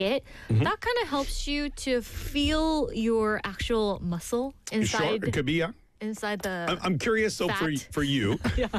it, that kind of helps you to feel your actual muscle Sure, inside it could be, yeah. inside the. I'm curious, though, for Fat. for you,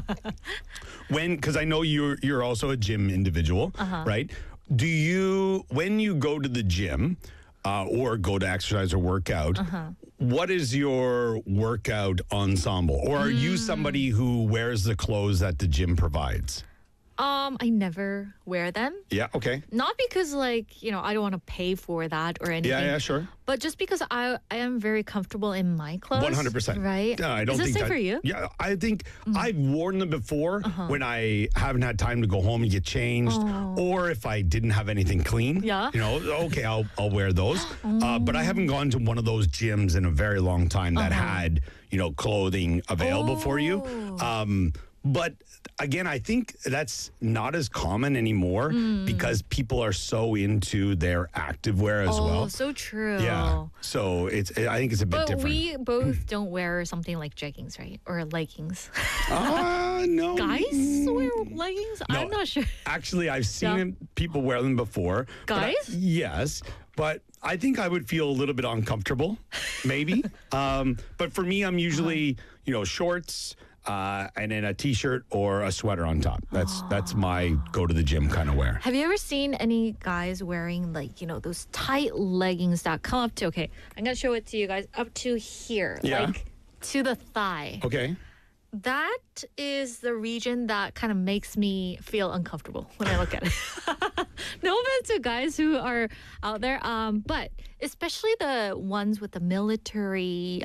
because I know you're also a gym individual, right? Do you, when you go to the gym or go to exercise or workout, what is your workout ensemble? Or are you somebody who wears the clothes that the gym provides? I never wear them. Yeah, okay. Not because I don't want to pay for that or anything. Yeah, sure. But just because I am very comfortable in my clothes. 100%. Right? No, I don't Is think this same that, for you? Yeah, I think I've worn them before when I haven't had time to go home and get changed, or if I didn't have anything clean. Yeah. Okay, I'll wear those. But I haven't gone to one of those gyms in a very long time that had clothing available for you. But again, I think that's not as common anymore because people are so into their activewear as well. Oh, so true. Yeah. So I think it's a bit But different. we both don't wear something like jeggings, right? Or leggings. No. Guys wear leggings? No. I'm not sure. Actually, I've seen people wear them before. Guys? Yes. But I think I would feel a little bit uncomfortable, maybe. But for me, I'm usually, shorts, and then a t-shirt or a sweater on top. That's my go to the gym kind of wear. Have you ever seen any guys wearing those tight leggings that come up to, okay, I'm going to show it to you guys, up to here, Yeah. to the thigh. Okay. That is the region that kind of makes me feel uncomfortable when I look at it. No offense to guys who are out there, but especially the ones with the military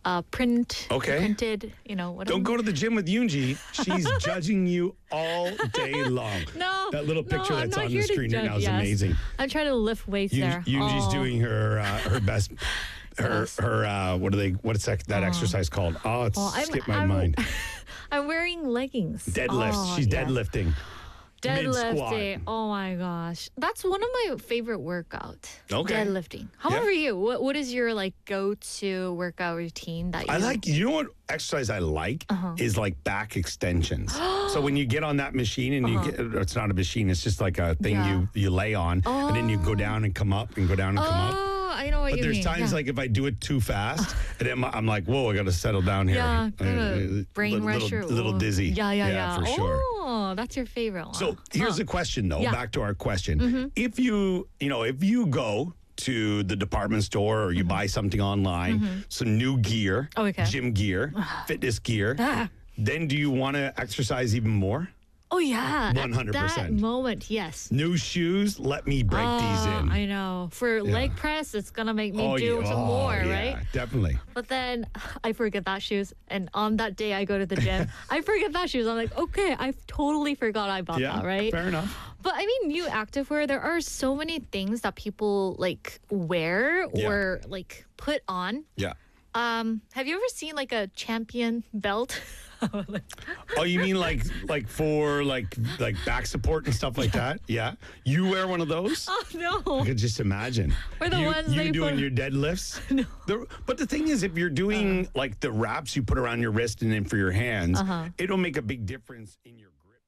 printed, Don't go to the gym with Yoonji. She's judging you all day long. No, That little picture I'm that's not on here the to screen right judge, now is yes. amazing. I'm trying to lift weights there. Yoonji's Oh. doing her best. Yes. Her what's that exercise called? Oh, it's Well, skipped my mind. I'm wearing leggings. Deadlifts. Oh, She's yes. deadlifting. Deadlifting. Mid-squat. Oh my gosh. That's one of my favorite workouts. Okay. Deadlifting. How Yeah. about you? What is your go-to workout routine that you You know what exercise I like is like back extensions. So when you get on that machine and it's not a machine, it's just like a thing Yeah. you lay on and then you go down and come up and go down and come up. Oh, I know what But you there's mean. times Yeah. like if I do it too fast, and then I'm like, whoa, I got to settle down here. Yeah, kinda brain rush or little dizzy. Yeah. for sure. Oh, that's your favorite one. So here's the question, though. Yeah. Back to our question: if you go to the department store or you buy something online, some new gear, Oh, okay. gym gear, fitness gear, Ah. then do you want to exercise even more? Oh yeah. 100%. At that moment, yes. New shoes, let me break these in. I know. For leg press, it's gonna make me do some more, right? Definitely. But then I forget that shoes, and on that day I go to the gym, I forget that shoes. I'm like, okay, I totally forgot I bought Yeah, that, right? fair enough. But I mean, new activewear, there are so many things that people wear or put on. Yeah. Have you ever seen a champion belt? Oh, you mean like for back support and stuff like that? Yeah. You wear one of those? Oh no. I could just imagine. Or the you, ones you they doing put- your deadlifts? No. But the thing is, if you're doing the wraps you put around your wrist and then for your hands, it'll make a big difference in your grip.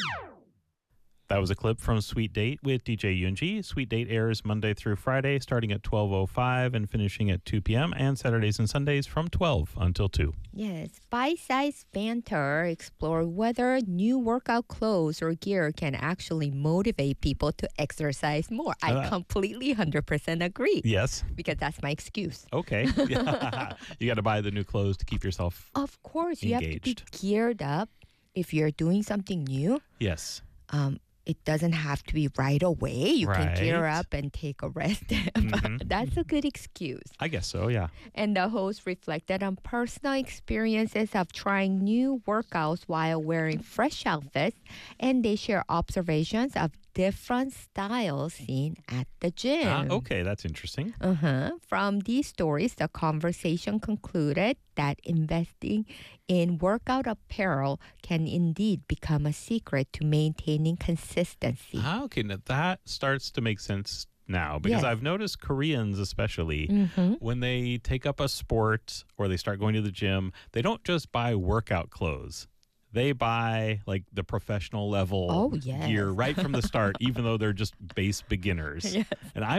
That was a clip from Sweet Date with DJ Yoonji. Sweet Date airs Monday through Friday, starting at 12:05 and finishing at 2 p.m., and Saturdays and Sundays from 12 until 2. Yes, Bite-Size Banter explore whether new workout clothes or gear can actually motivate people to exercise more. I completely 100% agree. Yes. Because that's my excuse. Okay. You got to buy the new clothes to keep yourself Of course, you have to be engaged. geared up if you're doing something new. Yes. It doesn't have to be right away. You can gear Right. up and take a rest. That's a good excuse. I guess so, yeah. And the host reflected on personal experiences of trying new workouts while wearing fresh outfits, and they share observations of different styles seen at the gym. Okay, that's interesting. From these stories, the conversation concluded that investing in workout apparel can indeed become a secret to maintaining consistency. Okay, now that starts to make sense now because Yes. I've noticed Koreans especially when they take up a sport or they start going to the gym, they don't just buy workout clothes. they buy like the professional level Oh, yes. gear right from the start, even though they're just base beginners. Yes. And I'm